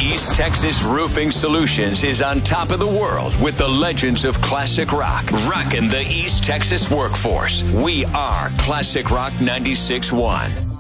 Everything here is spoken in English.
East Texas Roofing Solutions is on top of the world with the legends of classic rock, rocking the East Texas workforce. We are Classic Rock 96.1.